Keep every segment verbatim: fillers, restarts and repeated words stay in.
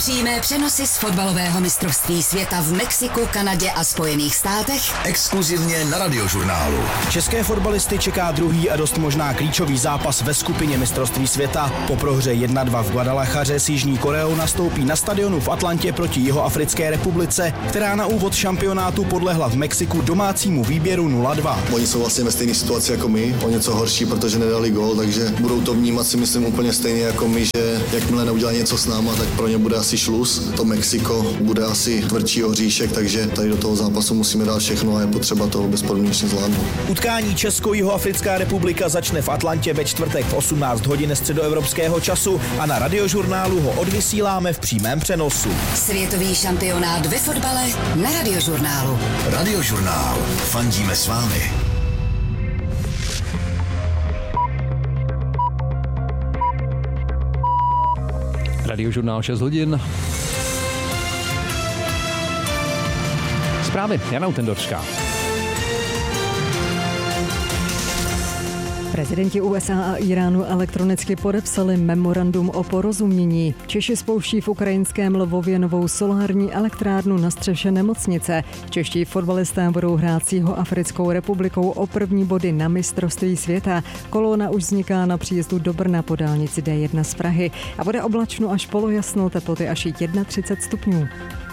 Přímé přenosy z fotbalového mistrovství světa v Mexiku, Kanadě a Spojených státech. Exkluzivně na Radiožurnálu. České fotbalisty čeká druhý a dost možná klíčový zápas ve skupině mistrovství světa. Po prohře jedna dva v Guadalajaře s Jižní Koreou nastoupí na stadionu v Atlantě proti Jihoafrické republice, která na úvod šampionátu podlehla v Mexiku domácímu výběru nula dva. Oni jsou vlastně ve stejné situaci jako my, o něco horší, protože nedali gól, takže budou to vnímat si myslím úplně stejně jako my, že jakmile neudělají něco s náma, tak pro ně bude asi šluz. To Mexiko bude asi tvrdší oříšek, takže tady do toho zápasu musíme dát všechno a je potřeba to bezpodmínečně zvládnout. Utkání Česko-Jihoafrická republika začne v Atlantě ve čtvrtek v osmnáct hodin středoevropského času a na Radiožurnálu ho odvysíláme v přímém přenosu. Světový šampionát ve fotbale na Radiožurnálu. Radiožurnál. Fandíme s vámi. Radiožurnál šest hodin. Zprávy Jana Utendorská. Prezidenti U S A a Iránu elektronicky podepsali memorandum o porozumění. Češi spouští v ukrajinském Lvově novou solární elektrárnu na střeše nemocnice. Čeští fotbalisté budou hrát s Jihoafrickou republikou o první body na mistrovství světa. Kolona už vzniká na příjezdu do Brna po dálnici D jedna z Prahy a bude oblačno až polojasno, teploty až třicet jedna stupňů.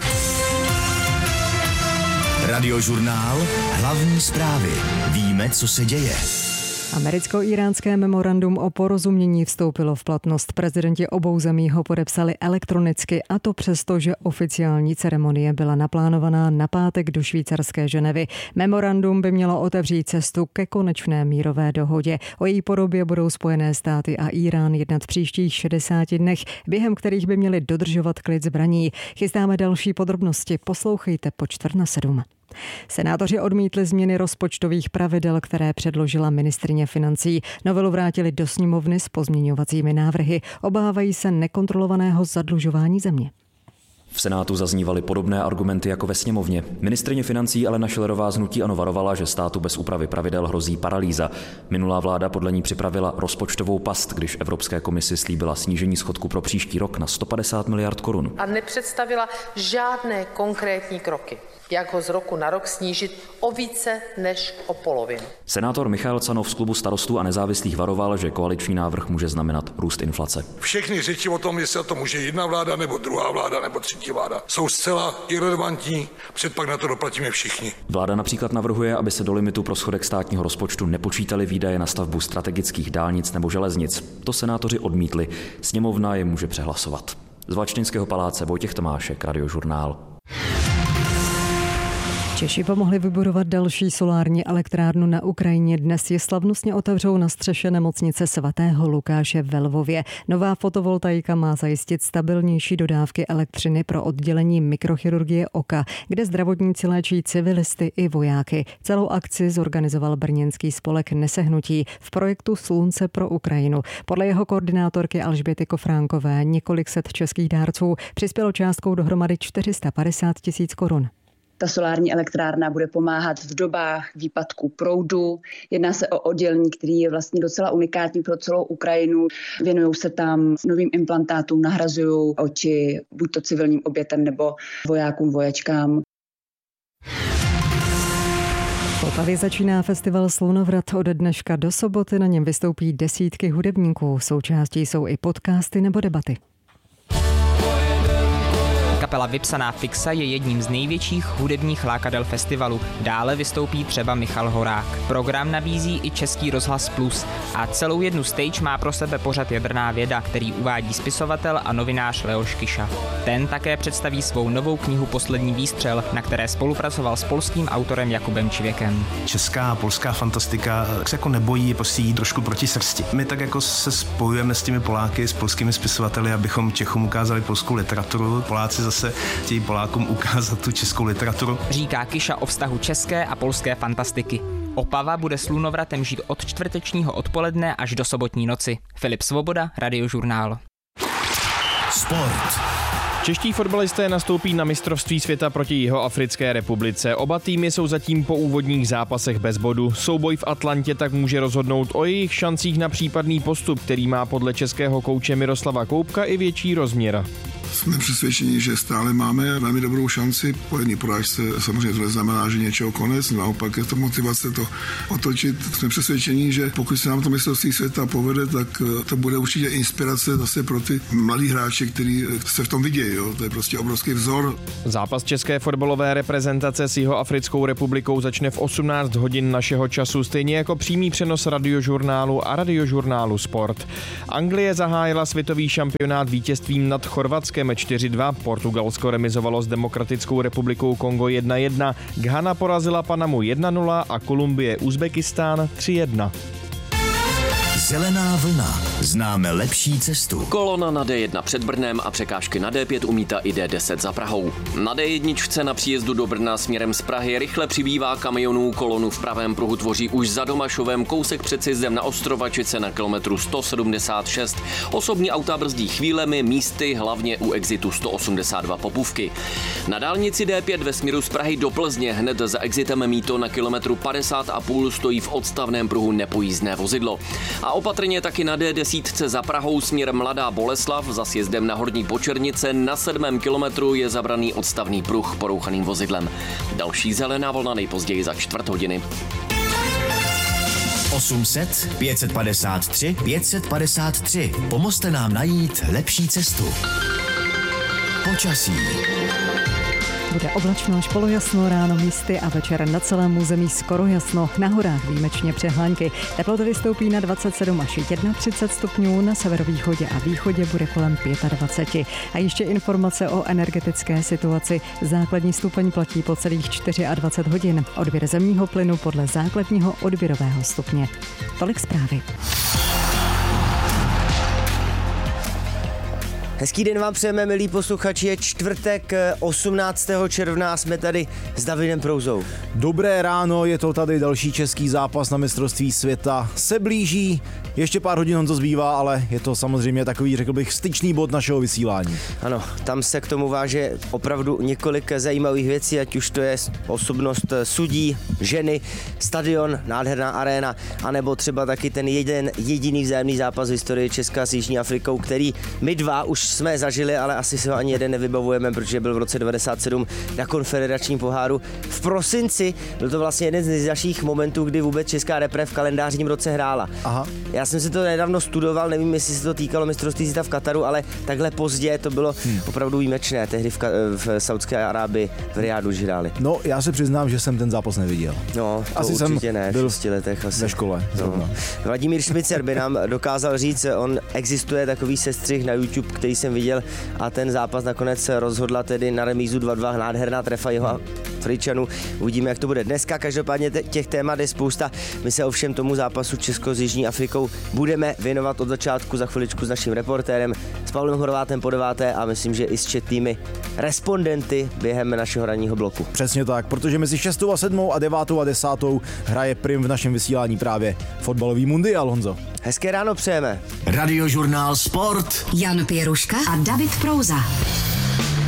Radiožurnál. Hlavní zprávy. Víme, co se děje. Americko-íránské memorandum o porozumění vstoupilo v platnost. Prezidenti obou zemí ho podepsali elektronicky, a to přesto, že oficiální ceremonie byla naplánovaná na pátek do švýcarské Ženevy. Memorandum by mělo otevřít cestu ke konečné mírové dohodě. O její podobě budou Spojené státy a Irán jednat v příštích šedesáti dnech, během kterých by měli dodržovat klid zbraní. Chystáme další podrobnosti, poslouchejte po čtvrt na sedm. Senátoři odmítli změny rozpočtových pravidel, které předložila ministryně financí. Novelu vrátili do sněmovny s pozměňovacími návrhy. Obávají se nekontrolovaného zadlužování země. V Senátu zaznívaly podobné argumenty jako ve sněmovně. Ministryně financí Alena Schillerová z hnutí ANO varovala, že státu bez úpravy pravidel hrozí paralýza. Minulá vláda podle ní připravila rozpočtovou past, když Evropské komisi slíbila snížení schodku pro příští rok na sto padesát miliard korun. A nepředstavila žádné konkrétní kroky, jak ho z roku na rok snížit o více než o polovinu. Senátor Michael Canov z klubu Starostů a nezávislých varoval, že koaliční návrh může znamenat růst inflace. Všechny řeči o tom, jestli to může jedna vláda, nebo druhá vláda, nebo třetí vláda, jsou zcela irelevantní, předpak na to doplatíme všichni. Vláda například navrhuje, aby se do limitu pro schodek státního rozpočtu nepočítaly výdaje na stavbu strategických dálnic nebo železnic. To senátoři odmítli. Sněmovna je může přehlasovat. Z Valštejnského paláce Vojtěch Tomášek, Radiožurnál. Češi pomohli vybudovat další solární elektrárnu na Ukrajině. Dnes je slavnostně otevřou na střeše nemocnice svatého Lukáše ve Lvově. Nová fotovoltaika má zajistit stabilnější dodávky elektřiny pro oddělení mikrochirurgie oka, kde zdravotníci léčí civilisty i vojáky. Celou akci zorganizoval brněnský spolek Nesehnutí v projektu Slunce pro Ukrajinu. Podle jeho koordinátorky Alžběty Kofránkové několik set českých dárců přispělo částkou dohromady čtyři sta padesát tisíc korun. Ta solární elektrárna bude pomáhat v dobách výpadku proudu. Jedná se o oddělení, který je vlastně docela unikátní pro celou Ukrajinu. Věnují se tam novým implantátům, nahrazují oči buď to civilním obětem nebo vojákům, vojačkám. V Opavě začíná festival Slunovrat. Od dneška do soboty na něm vystoupí desítky hudebníků. Součástí jsou i podcasty nebo debaty. Kapela Vypsaná fixa je jedním z největších hudebních lákadel festivalu. Dále vystoupí třeba Michal Horák. Program nabízí i Český rozhlas Plus a celou jednu stage má pro sebe pořad Jadrná věda, který uvádí spisovatel a novinář Leoš Kyša. Ten také představí svou novou knihu Poslední výstřel, na které spolupracoval s polským autorem Jakubem Čivěkem. Česká a polská fantastika se jako nebojí prostě jít trošku proti srsti. My tak jako se spojujeme s těmi Poláky, s polskými spisovateli, abychom Čechům ukázali polskou literaturu. Poláci zase chtějí Polákům ukázat tu českou literaturu. Říká Kyša o vztahu české a polské fantastiky. Opava bude Slunovratem žít od čtvrtečního odpoledne až do sobotní noci. Filip Svoboda, Radiožurnál. Sport. Čeští fotbalisté nastoupí na mistrovství světa proti Jihoafrické republice. Oba týmy jsou zatím po úvodních zápasech bez bodu. Souboj v Atlantě tak může rozhodnout o jejich šancích na případný postup, který má podle českého kouče Miroslava Koubka i větší rozměr. Jsme přesvědčeni, že stále máme velmi dobrou šanci. Po jedné porážce samozřejmě to neznamená, že něčeho konec, naopak je to motivace to otočit. Jsme přesvědčeni, že pokud se nám to mistrovství světa povede, tak to bude určitě inspirace zase pro ty mladí hráče, kteří se v tom vidějí. Jo? To je prostě obrovský vzor. Zápas české fotbalové reprezentace s Jihoafrickou republikou začne v osmnáct hodin našeho času, stejně jako přímý přenos Radiožurnálu a Radiožurnálu Sport. Anglie zahájila světový šampionát vítězstvím nad Chorvatskem čtyři dva, Portugalsko remizovalo s Demokratickou republikou Kongo jedna jedna, Ghana porazila Panamu jedna nula a Kolumbie Uzbekistán tři jedna. Zelená vlna. Známe lepší cestu. Kolona na D jedna před Brnem a překážky na D pět umítá i D deset za Prahou. Na D jedna na příjezdu do Brna směrem z Prahy rychle přibývá kamionů, kolonu v pravém pruhu tvoří už za Domašovem, kousek před sjezdem na Ostrovačice na kilometru sto sedmdesát šest. Osobní auta brzdí chvílemi, místy, hlavně u exitu sto osmdesát dva Popůvky. Na dálnici D pět ve směru z Prahy do Plzně hned za exitem Mýto na kilometru padesát a půl stojí v odstavném pruhu nepojízdné vozidlo. A opatrně taky na D deset za Prahou směr Mladá Boleslav za sjezdem na Horní Počernice na sedmém kilometru je zabraný odstavný pruh porouchaným vozidlem. Další zelená vlna nejpozději za čtvrt hodiny. osm set, pět set padesát tři, pět set padesát tři. Pomozte nám najít lepší cestu. Počasí. Bude oblačno až polojasno, ráno místy a večer na celém území skoro jasno. Na horách výjimečně přehánky. Teplota vystoupí na dvacet sedm až třicet jedna stupňů, na severovýchodě a východě bude kolem dvacet pět. A ještě informace o energetické situaci. Základní stupeň platí po celých dvacet čtyři hodin. Odběr zemního plynu podle základního odběrového stupně. Tolik zprávy. Hezký den vám přejeme, milí posluchači, je čtvrtek osmnáctého června, jsme tady s Davidem Prouzou. Dobré ráno, je to tady další český zápas na mistrovství světa. Se blíží, ještě pár hodin to zbývá, ale je to samozřejmě takový, řekl bych, styčný bod našeho vysílání. Ano, tam se k tomu váže opravdu několik zajímavých věcí, ať už to je osobnost sudí, ženy, stadion, nádherná aréna, anebo třeba taky ten jeden jediný vzájemný zápas v historii Česka s Jižní Afrikou, který my dva už jsme zažili, ale asi si ho ani jeden nevybavujeme, protože byl v roce devadesát sedm na konfederačním poháru. V prosinci byl to vlastně jeden z nejzaších momentů, kdy vůbec česká repre v kalendářním roce hrála. Aha. Já jsem si to nedávno studoval, nevím, jestli se to týkalo mistrovství světa v Kataru, ale takhle pozdě to bylo hmm. opravdu výjimečné. Tehdy v, Ka- v Saudské Arábii v Riádu hráli. No, já se přiznám, že jsem ten zápas neviděl. No, to asi určitě jsem ne, v šesti letech asi. Ve škole. No. Vladimír Šmicer by nám dokázal říct, on existuje takový sestřih na YouTube, který jsem viděl a ten zápas nakonec rozhodla tedy na remízu dva dva, nádherná trefa jeho Afričanů. Uvidíme, jak to bude dneska, každopádně těch témat je spousta. My se ovšem tomu zápasu Česko s Jižní Afrikou budeme věnovat od začátku za chviličku s naším reportérem, s Pavlem Horvátem po deváté a myslím, že i s četnými respondenty během našeho ranního bloku. Přesně tak, protože mezi šestou a sedmou a devátou a desátou hraje prim v našem vysílání právě fotbalový mundial, Honzo. Hezké ráno přejeme. Radiožurnál Sport. Jan Pěruška a David Prouza.